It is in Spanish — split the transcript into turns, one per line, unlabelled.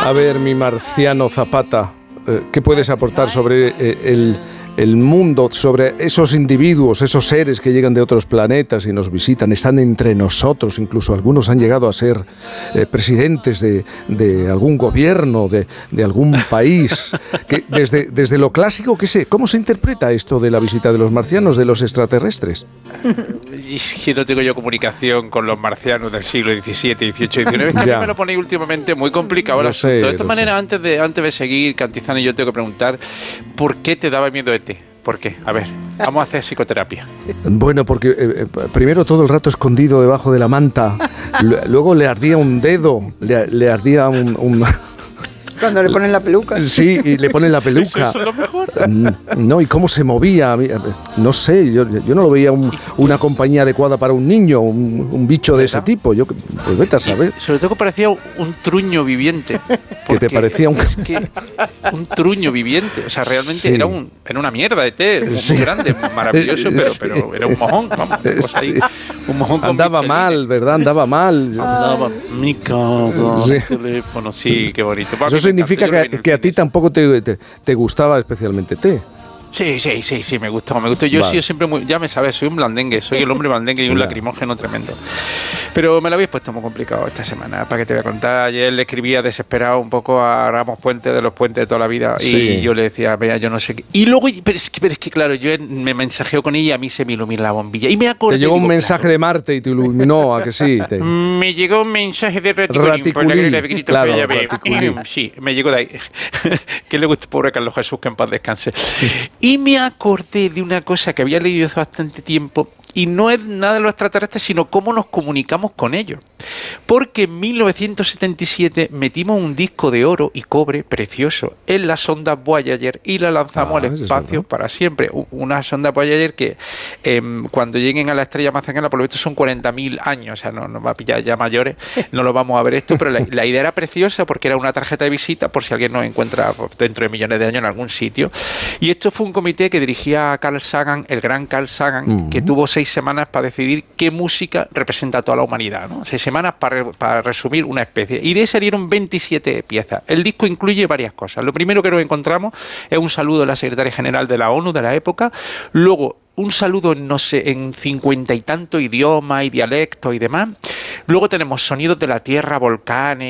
A ver, mi marciano Zapata, ¿qué puedes aportar sobre el mundo, sobre esos individuos, esos seres que llegan de otros planetas y nos visitan, están entre nosotros, incluso algunos han llegado a ser presidentes de algún gobierno, de algún país? Que desde lo clásico, ¿cómo se interpreta esto de la visita de los marcianos, de los extraterrestres?
Es que no tengo yo comunicación con los marcianos del siglo XVII, XVIII, XIX. Es que a mí me lo ponéis últimamente muy complicado el asunto. De esta manera, antes de seguir, Cantizano, yo tengo que preguntar, ¿por qué te daba miedo ET? ¿Por qué? A ver, vamos a hacer psicoterapia.
Bueno, porque primero todo el rato escondido debajo de la manta, luego le ardía un dedo, le ardía un
Cuando le ponen la peluca.
Sí, y le ponen la peluca.
Eso es lo mejor.
No, y cómo se movía. No sé, yo no lo veía una compañía adecuada para un niño, un bicho de ese tipo. Pues vete a saber.
Sobre todo que parecía un truño viviente.
¿Qué te parecía un...?
Es que un truño viviente. O sea, realmente sí. Era una mierda de té, muy grande, maravilloso, pero era un mojón. Vamos, cosa ahí, un mojón con
andaba
Michelin.
mal, ¿verdad? Andaba mal.
Andaba mi casa, teléfono, sí, qué bonito.
Eso significa que a ti tampoco te gustaba especialmente té.
Sí, me gustó. Yo he sido siempre ya me sabes, soy un blandengue, soy el hombre blandengue y un lacrimógeno tremendo. Pero me lo habéis puesto muy complicado esta semana, para que te voy a contar. Ayer le escribía desesperado un poco a Ramos Puente, de los Puentes de toda la vida, y yo le decía, vea, yo no sé qué. Y luego, pero es que claro, yo me mensajeo con ella y a mí se me ilumina la bombilla. Y me acordé.
Te llegó un mensaje de Marte y te iluminó, ¿a que sí?
Me llegó un mensaje de Raticulín.
Claro,
sí, me llegó de ahí. Que le gusta, pobre Carlos Jesús, que en paz descanse. Y me acordé de una cosa que había leído hace bastante tiempo, y no es nada de los extraterrestres, sino cómo nos comunicamos con ellos. Porque en 1977 metimos un disco de oro y cobre precioso en la sonda Voyager y la lanzamos al espacio para siempre. Una sonda Voyager que cuando lleguen a la estrella más cercana, por lo visto son 40.000 años, o sea, no va a pillar ya mayores, no lo vamos a ver esto, pero la idea era preciosa porque era una tarjeta de visita por si alguien nos encuentra dentro de millones de años en algún sitio. Y esto fue un comité que dirigía a Carl Sagan, el gran Carl Sagan, que tuvo 6 semanas para decidir qué música representa a toda la humanidad, ¿no? 6 semanas para resumir una especie. Y de ahí salieron 27 piezas. El disco incluye varias cosas. Lo primero que nos encontramos es un saludo de la secretaria general de la ONU de la época. Luego, un saludo en 50 y tantos idiomas y dialectos y demás. Luego tenemos sonidos de la tierra, volcanes,